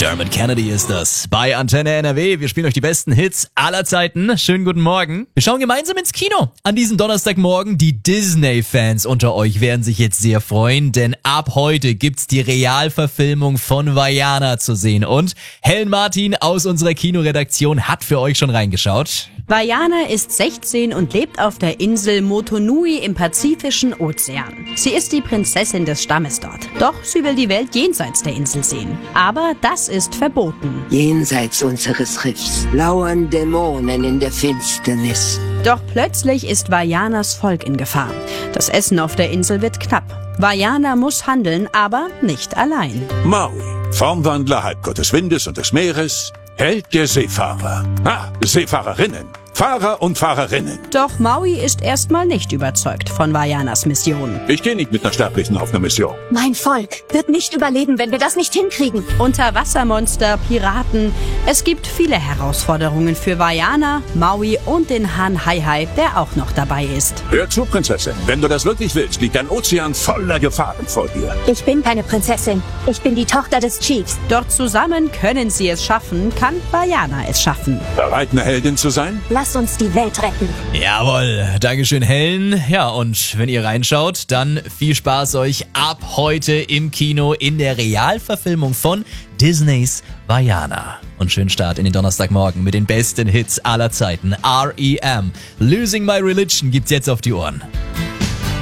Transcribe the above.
Dermot Kennedy ist das. Bei Antenne NRW. Wir spielen euch die besten Hits aller Zeiten. Schönen guten Morgen. Wir schauen gemeinsam ins Kino an diesem Donnerstagmorgen. Die Disney-Fans unter euch werden sich jetzt sehr freuen, denn ab heute gibt's die Realverfilmung von Vaiana zu sehen. Und Helen Martin aus unserer Kinoredaktion hat für euch schon reingeschaut. Vaiana ist 16 und lebt auf der Insel Motunui im Pazifischen Ozean. Sie ist die Prinzessin des Stammes dort. Doch sie will die Welt jenseits der Insel sehen. Aber das ist verboten. Jenseits unseres Riffs lauern Dämonen in der Finsternis. Doch plötzlich ist Vaianas Volk in Gefahr. Das Essen auf der Insel wird knapp. Vaiana muss handeln, aber nicht allein. Maui, Formwandler, Halbgott des Windes und des Meeres, Held der Seefahrer. Seefahrerinnen. Fahrer und Fahrerinnen. Doch Maui ist erstmal nicht überzeugt von Vaianas Mission. Ich gehe nicht mit einer Sterblichen auf eine Mission. Mein Volk wird nicht überleben, wenn wir das nicht hinkriegen. Unterwassermonster, Piraten. Es gibt viele Herausforderungen für Vaiana, Maui und den Hahn Hai-Hai, der auch noch dabei ist. Hör zu, Prinzessin. Wenn du das wirklich willst, liegt ein Ozean voller Gefahren vor dir. Ich bin keine Prinzessin. Ich bin die Tochter des Chiefs. Doch zusammen können sie es schaffen, kann Vaiana es schaffen. Bereit, eine Heldin zu sein? Lass uns die Welt retten. Jawohl, Dankeschön Helen. Ja, und wenn ihr reinschaut, dann viel Spaß euch ab heute im Kino in der Realverfilmung von Disneys Vaiana. Und schönen Start in den Donnerstagmorgen mit den besten Hits aller Zeiten. R.E.M. Losing My Religion gibt's jetzt auf die Ohren.